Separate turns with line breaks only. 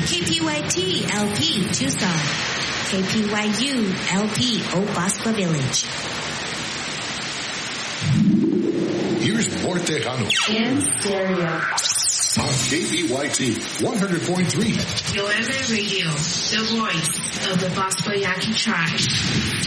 KPYT LP Tucson. KPYU LP Obaspa Village.
Here's more Tejano.
In stereo.
On KPYT 100.3.
Your Radio, the voice of the Basbayaki tribe.